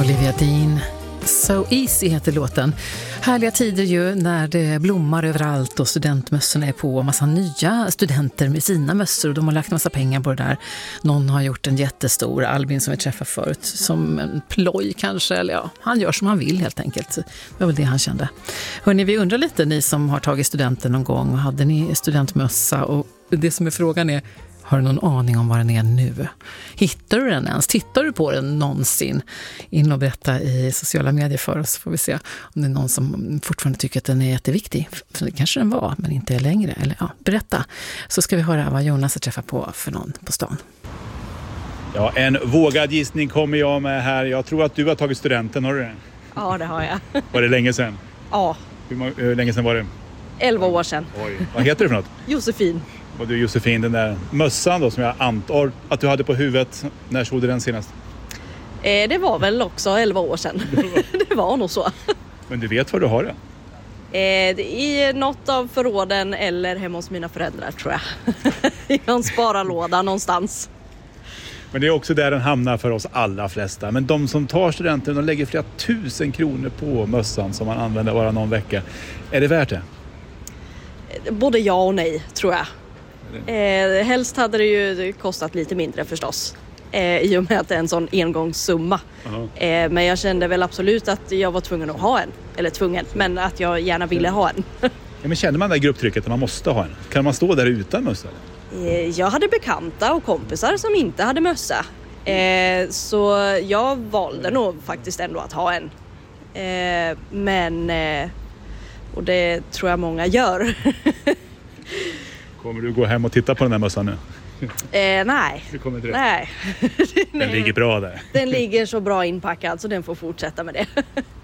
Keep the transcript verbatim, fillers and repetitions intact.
Olivia Dean. So Easy heter låten. Härliga tider ju när det blommar överallt och studentmössorna är på. Massa nya studenter med sina mössor och de har lagt massa pengar på det där. Någon har gjort en jättestor, Albin som vi träffade förut, som en ploj kanske. Eller ja, han gör som han vill helt enkelt. Det var väl det han kände. Hörrni, vi undrar lite, ni som har tagit studenten någon gång. Hade ni studentmössa? Och det som är frågan är, har du någon aning om var den är nu? Hittar du den ens? Tittar du på den någonsin? In och berätta i sociala medier för oss, får vi se om det är någon som fortfarande tycker att den är jätteviktig. För det kanske den var, men inte är längre. Eller ja, berätta. Så ska vi höra vad Jonas har träffat på för någon på stan. Ja, en vågad gissning kommer jag med här. Jag tror att du har tagit studenten, har du det? Ja, det har jag. Var det länge sedan? Ja. Hur, må- hur länge sedan var det? elva år sedan. Oj. Vad heter du för något? Josefin. Och du Josefin, den där mössan då som jag antar att du hade på huvudet. När såg du den senast? Eh, det var väl också elva år sedan. Det var nog så. Men du vet var du har den? Eh, I något av förråden eller hemma hos mina föräldrar, tror jag. I någon spararlåda någonstans. Men det är också där den hamnar för oss allra flesta. Men de som tar studenten, de lägger flera tusen kronor på mössan som man använder bara någon vecka. Är det värt det? Både ja och nej, tror jag. Eh, helst hade det ju kostat lite mindre förstås. Eh, I och med att det är en sån engångssumma. Uh-huh. Eh, men jag kände väl absolut att jag var tvungen att ha en. Eller tvungen, men att jag gärna ville ha en. Ja, men känner man det grupptrycket att man måste ha en? Kan man stå där utan mössa? Eh, jag hade bekanta och kompisar som inte hade mössa. Eh, så jag valde nog faktiskt ändå att ha en. Eh, men... Eh, och det tror jag många gör. Kommer du gå hem och titta på den här mössan nu? Eh, nej. Du kommer inte det? Nej. Den ligger bra där. Den ligger så bra inpackad så den får fortsätta med det.